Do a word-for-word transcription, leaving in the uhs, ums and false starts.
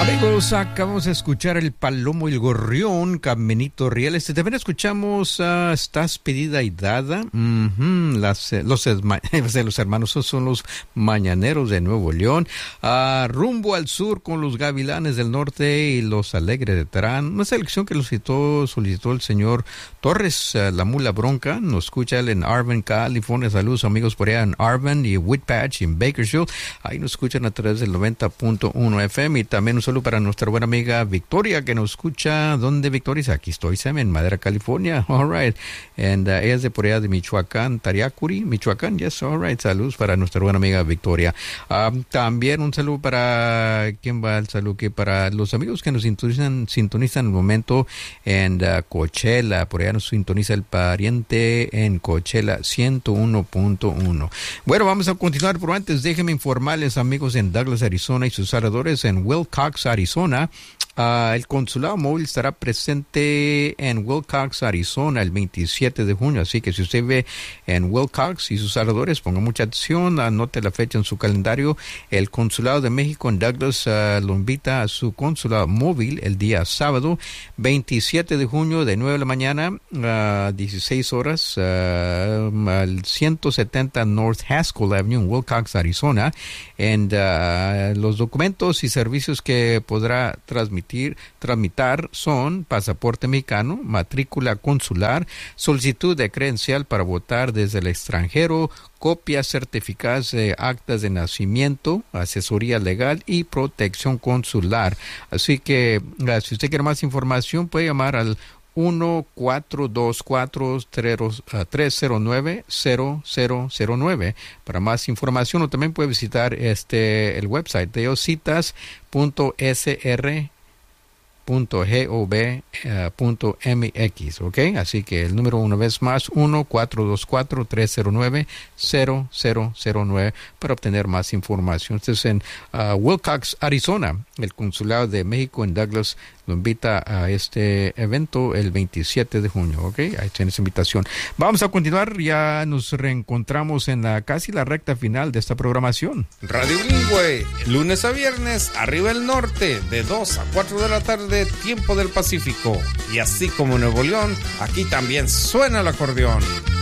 Amigos, acabamos de escuchar El Palomo y el Gorrión, Caminito Real. Este, también escuchamos uh, Estás Pedida y Dada. Uh-huh. Las, los, los hermanos son los Mañaneros de Nuevo León. Uh, Rumbo al Sur con los Gavilanes del Norte y los Alegres de Terán. Una selección que lo citó, solicitó el señor Torres, uh, la Mula Bronca. Nos escucha él en Arvin, California. Saludos amigos por allá en Arvin y Whitpatch y en Bakersfield. Ahí nos escuchan a través del noventa punto uno F M. Y también un saludo para nuestra buena amiga Victoria, que nos escucha. ¿Dónde, Victoria? Aquí estoy, Sam, en Madera, California. All right. And uh, ella es de por allá de Michoacán, Tariacuri, Michoacán. Yes, all right. Saludos para nuestra buena amiga Victoria. Um, también un saludo para, ¿quién va el saludo? Que para los amigos que nos sintonizan, sintonizan en el momento en uh, Coachella. Por allá nos sintoniza el pariente en Coachella ciento uno punto uno. Bueno, vamos a continuar, pero antes déjenme informarles, amigos, en Douglas, Arizona y sus alrededores, en Wilcox, Arizona. Uh, el consulado móvil estará presente en Wilcox, Arizona, el veintisiete de junio. Así que si usted ve en Wilcox y sus alrededores, ponga mucha atención, anote la fecha en su calendario. El consulado de México en Douglas uh, lo invita a su consulado móvil el día sábado, veintisiete de junio, de nueve de la mañana a uh, dieciséis horas, uh, al ciento setenta North Haskell Avenue en Wilcox, Arizona. En uh, los documentos y servicios que podrá transmitir tramitar son pasaporte mexicano, matrícula consular, solicitud de credencial para votar desde el extranjero, copias certificadas de actas de nacimiento, asesoría legal y protección consular. Así que si usted quiere más información puede llamar al uno cuatro dos cuatro tres cero nueve cero cero cero nueve para más información, o también puede visitar este el website de ellos, citas punto s r punto gov punto mx, ¿ok? Así que el número una vez más, uno cuatro dos cuatro tres cero nueve cero cero cero nueve para obtener más información. Este es en uh, Wilcox, Arizona. El Consulado de México en Douglas lo invita a este evento el veintisiete de junio, ¿ok? Ahí tienes invitación. Vamos a continuar, ya nos reencontramos en la casi la recta final de esta programación. Radio Bilingüe, lunes a viernes, arriba el norte, de dos a cuatro de la tarde, tiempo del Pacífico. Y así como Nuevo León, aquí también suena el acordeón.